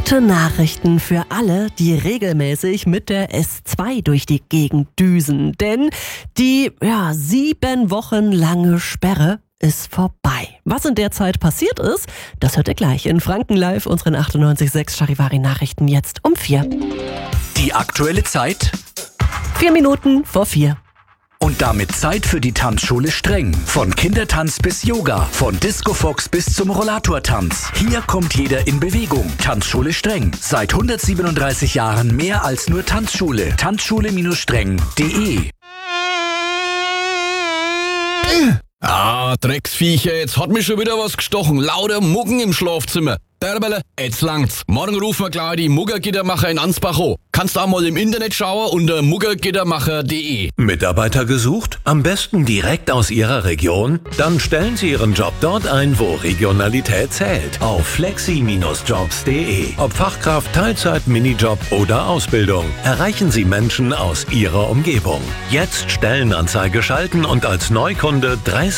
Gute Nachrichten für alle, die regelmäßig mit der S2 durch die Gegend düsen. Denn die 7 Wochen lange Sperre ist vorbei. Was in der Zeit passiert ist, das hört ihr gleich in Franken Live, unseren 98.6 Charivari-Nachrichten jetzt um 4. Die aktuelle Zeit 4 Minuten vor 4. und damit Zeit für die Tanzschule Streng. Von Kindertanz bis Yoga, von Disco Fox bis zum Rollatortanz. Hier kommt jeder in Bewegung. Tanzschule Streng. Seit 137 Jahren mehr als nur Tanzschule. Tanzschule-streng.de. Drecksviecher, jetzt hat mich schon wieder was gestochen. Lauter Muggen im Schlafzimmer. Derbele, jetzt langt's. Morgen rufen wir gleich die Muggergittermacher in Ansbach an. Kannst auch mal im Internet schauen unter muggergittermacher.de. Mitarbeiter gesucht? Am besten direkt aus Ihrer Region? Dann stellen Sie Ihren Job dort ein, wo Regionalität zählt. Auf flexi-jobs.de. Ob Fachkraft, Teilzeit, Minijob oder Ausbildung. Erreichen Sie Menschen aus Ihrer Umgebung. Jetzt Stellenanzeige schalten und als Neukunde 30